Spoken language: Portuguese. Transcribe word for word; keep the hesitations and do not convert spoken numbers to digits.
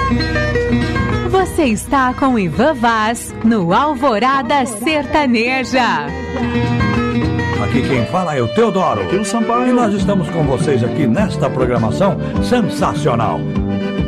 Você está com Ivan Vaz no Alvorada Sertaneja. Aqui quem fala é o Teodoro. Aqui o Sampaio. E nós estamos com vocês aqui nesta programação sensacional.